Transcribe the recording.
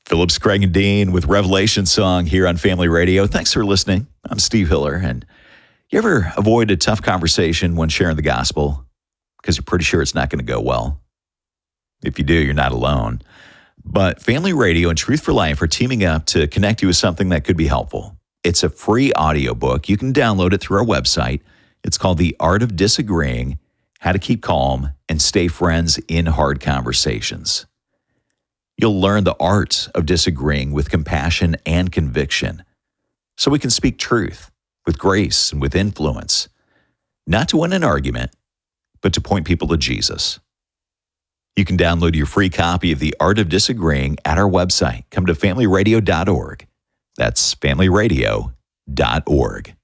Phillips, Craig, and Dean with Revelation Song here on Family Radio. Thanks for listening. I'm Steve Hiller. And you ever avoid a tough conversation when sharing the gospel because you're pretty sure it's not going to go well? If you do, you're not alone. But Family Radio and Truth for Life are teaming up to connect you with something that could be helpful. It's a free audiobook. You can download it through our website. It's called The Art of Disagreeing: How to Keep Calm and Stay Friends in Hard Conversations. You'll learn the art of disagreeing with compassion and conviction so we can speak truth with grace and with influence, not to win an argument, but to point people to Jesus. You can download your free copy of The Art of Disagreeing at our website. Come to familyradio.org. That's familyradio.org.